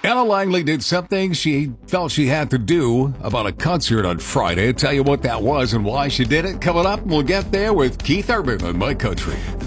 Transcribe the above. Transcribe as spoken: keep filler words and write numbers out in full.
Ella Langley did something she felt she had to do about a concert on Friday. Tell you what that was and why she did it. Coming up, we'll get there with Keith Urban on My Country.